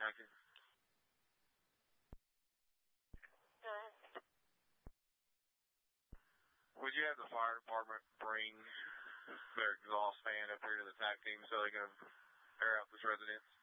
Thank you. Would you have the fire department bring their exhaust fan up here to the TAC team so they can air out this residence?